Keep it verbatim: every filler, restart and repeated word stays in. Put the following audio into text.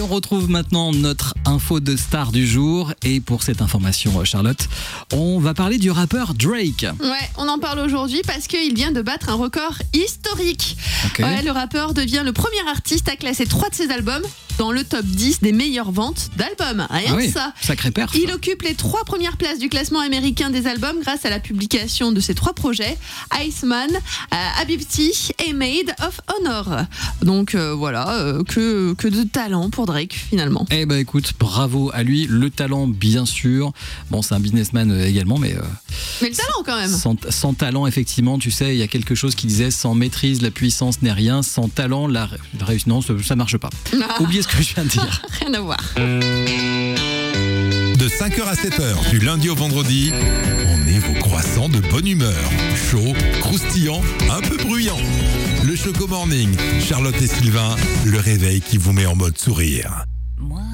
On retrouve maintenant notre info de star du jour et pour cette information, Charlotte, on va parler du rappeur Drake. Ouais, on en parle aujourd'hui parce qu'il vient de battre un record historique. Okay. Ouais, le rappeur devient le premier artiste à classer trois de ses albums dans le top dix des meilleures ventes d'albums. Rien ah que oui, ça. Sacré perf. Il occupe les trois premières places du classement américain des albums grâce à la publication de ses trois projets, Iceman, euh, Habibti et Made of Honor. Donc euh, voilà, euh, que, que de talent pour Drake finalement. Eh ben écoute, bravo à lui, le talent bien sûr. Bon, c'est un businessman également, mais... Euh, mais le talent quand même. Sans, sans talent, effectivement, tu sais, il y a quelque chose qui disait sans maîtrise, la puissance n'est rien. Sans talent, la, la réussite, non, ça marche pas. Ah. Oubliez ce que je viens de dire. Rien à voir. De cinq heures à sept heures, du lundi au vendredi, on est vos croissants de bonne humeur. Chaud, croustillant, un peu bruyant. Le Choco Morning, Charlotte et Sylvain, le réveil qui vous met en mode sourire.